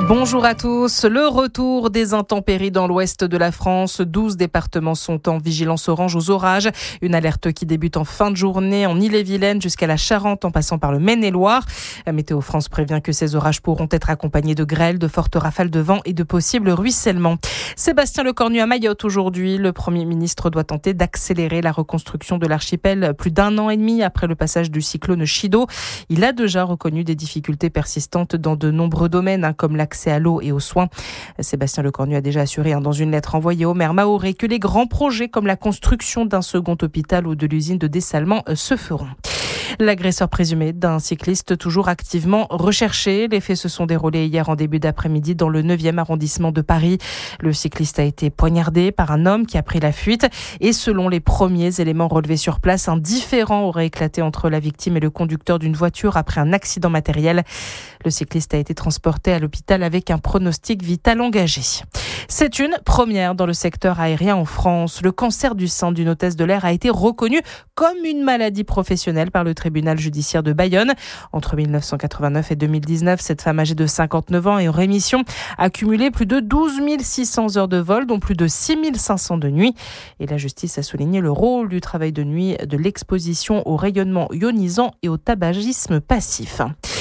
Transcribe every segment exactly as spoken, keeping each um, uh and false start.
Bonjour à tous. Le retour des intempéries dans l'ouest de la France. douze départements sont en vigilance orange aux orages. Une alerte qui débute en fin de journée en Ille-et-Vilaine jusqu'à la Charente en passant par le Maine-et-Loire. Météo France prévient que ces orages pourront être accompagnés de grêles, de fortes rafales de vent et de possibles ruissellements. Sébastien Lecornu à Mayotte aujourd'hui. Le Premier ministre doit tenter d'accélérer la reconstruction de l'archipel plus d'un an et demi après le passage du cyclone Chido. Il a déjà reconnu des difficultés persistantes dans de nombreux domaines, hein, comme l'accès à l'eau et aux soins. Sébastien Lecornu a déjà assuré hein, dans une lettre envoyée au maire Mahorais que les grands projets comme la construction d'un second hôpital ou de l'usine de dessalement euh, se feront. L'agresseur présumé d'un cycliste toujours activement recherché. Les faits se sont déroulés hier en début d'après-midi dans le neuvième arrondissement de Paris. Le cycliste a été poignardé par un homme qui a pris la fuite et selon les premiers éléments relevés sur place, un différend aurait éclaté entre la victime et le conducteur d'une voiture après un accident matériel. Le cycliste a été transporté à l'hôpital avec un pronostic vital engagé. C'est une première dans le secteur aérien en France. Le cancer du sein d'une hôtesse de l'air a été reconnu comme une maladie professionnelle par le tribunal judiciaire de Bayonne. Entre dix-neuf cent quatre-vingt-neuf et deux mille dix-neuf, cette femme âgée de cinquante-neuf ans et en rémission a cumulé plus de douze mille six cents heures de vol, dont plus de six mille cinq cents de nuit. Et la justice a souligné le rôle du travail de nuit, de l'exposition au rayonnement ionisant et au tabagisme passif.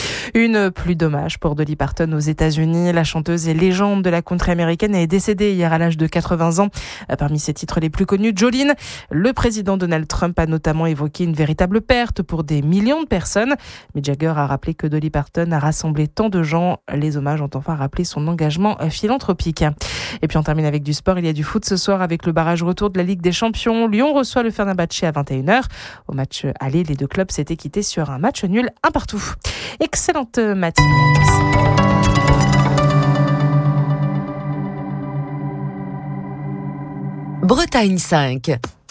Une pluie d'hommage pour Dolly Parton aux États-Unis. La chanteuse et légende de la country américaine est décédée hier à l'âge de quatre-vingts ans. Parmi ses titres les plus connus, Jolene. Le président Donald Trump a notamment évoqué une véritable perte pour des millions de personnes. Mick Jagger a rappelé que Dolly Parton a rassemblé tant de gens. Les hommages ont enfin rappelé son engagement philanthropique. Et puis on termine avec du sport. Il y a du foot ce soir avec le barrage retour de la Ligue des Champions. Lyon reçoit le Fenerbahçe à vingt et une heures. Au match aller, les deux clubs s'étaient quittés sur un match nul un partout. Excellente matinée à tous. Bretagne cinq.